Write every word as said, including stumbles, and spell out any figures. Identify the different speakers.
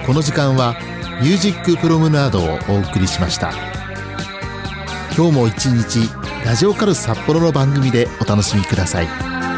Speaker 1: この時間はミュージックプロムナードをお送りしました。今日も一日ラジオカル札幌の番組でお楽しみください。